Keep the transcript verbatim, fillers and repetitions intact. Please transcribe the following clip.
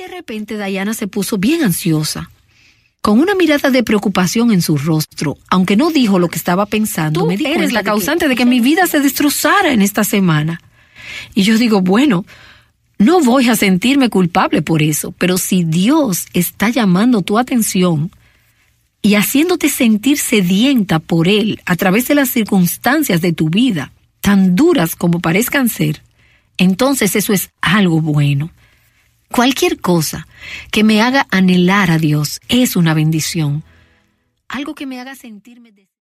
de repente Diana se puso bien ansiosa, con una mirada de preocupación en su rostro, aunque no dijo lo que estaba pensando. Tú me di eres cuenta la causante de que, de que mi vida se destrozara en esta semana. Y yo digo, bueno, no voy a sentirme culpable por eso, pero si Dios está llamando tu atención y haciéndote sentir sedienta por Él a través de las circunstancias de tu vida, tan duras como parezcan ser, entonces eso es algo bueno. Cualquier cosa que me haga anhelar a Dios es una bendición. Algo que me haga sentirme...